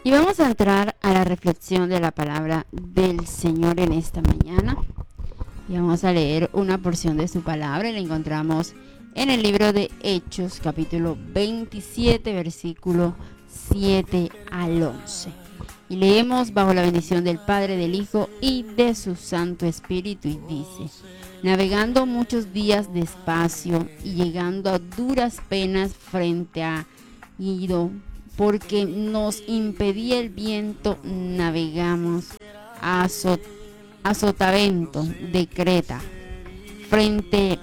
Y vamos a entrar a la reflexión de la palabra del Señor en esta mañana. Y vamos a leer una porción de su palabra y la encontramos en el libro de Hechos, capítulo 27, versículo 7 al 11. Y leemos bajo la bendición del Padre, del Hijo y de su Santo Espíritu, y dice: navegando muchos días despacio y llegando a duras penas frente a Gnido, porque nos impedía el viento, navegamos a Sotavento de Creta, frente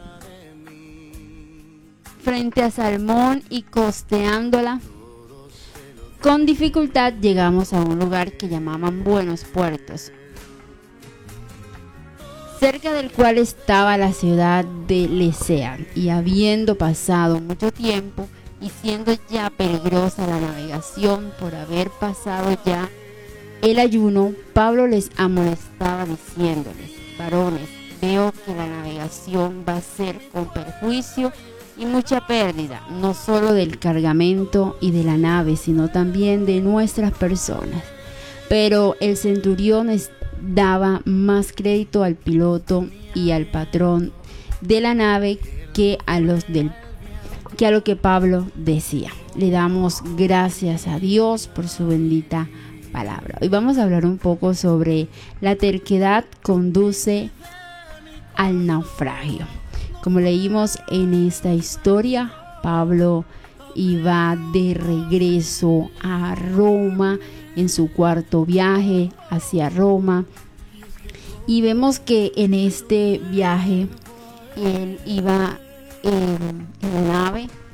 a Salmón, y costeándola con dificultad llegamos a un lugar que llamaban Buenos Puertos, cerca del cual estaba la ciudad de Lecea. Y habiendo pasado mucho tiempo y siendo ya peligrosa la navegación por haber pasado ya el ayuno, Pablo les amonestaba diciéndoles: varones, veo que la navegación va a ser con perjuicio y mucha pérdida, no solo del cargamento y de la nave, sino también de nuestras personas. Pero el centurión daba más crédito al piloto y al patrón de la nave que a lo que Pablo decía. Le damos gracias a Dios por su bendita palabra. Hoy vamos a hablar un poco sobre la terquedad conduce al naufragio. Como leímos en esta historia, Pablo iba de regreso a Roma en su cuarto viaje hacia Roma, y vemos que en este viaje él iba en la nave